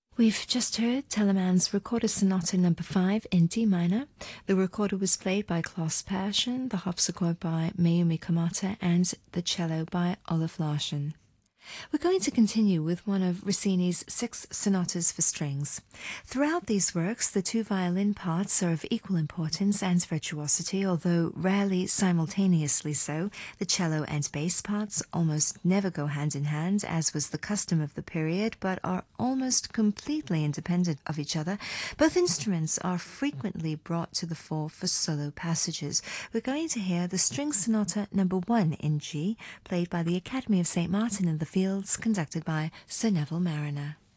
We've just heard Telemann's Recorder Sonata No. 5 in D minor. The recorder was played by Klaus Persson, the harpsichord by Mayumi Kamata, and the cello by Olaf Larsson. We're going to continue with one of Rossini's 6 sonatas for strings. Throughout these works, the 2 violin parts are of equal importance and virtuosity, although rarely simultaneously so. The cello and bass parts almost never go hand in hand, as was the custom of the period, but are almost completely independent of each other. Both instruments are frequently brought to the fore for solo passages. We're going to hear the String Sonata No. 1 in G, played by the Academy of St. Martin in the Fields, conducted by Sir Neville Marriner.